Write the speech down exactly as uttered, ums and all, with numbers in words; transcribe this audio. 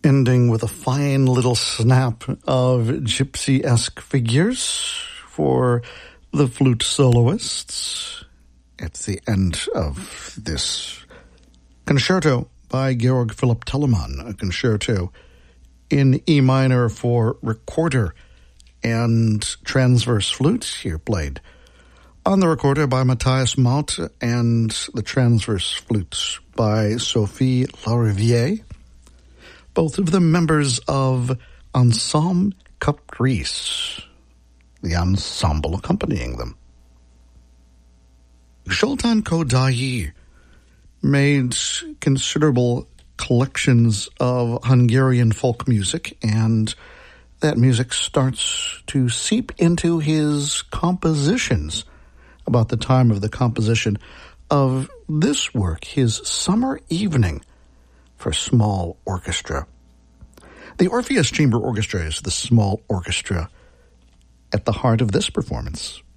ending with a fine little snap of gypsy-esque figures for the flute soloists at the end of this concerto by Georg Philipp Telemann, a concerto in E minor for recorder and transverse flute, here played on the recorder by Matthias Maut and the transverse flute by Sophie Lariviere, both of them members of Ensemble Caprice, the ensemble accompanying them. Zoltán Kodály made considerable collections of Hungarian folk music, and that music starts to seep into his compositions about the time of the composition of this work, his Summer Evening for Small Orchestra. The Orpheus Chamber Orchestra is the small orchestra at the heart of this performance.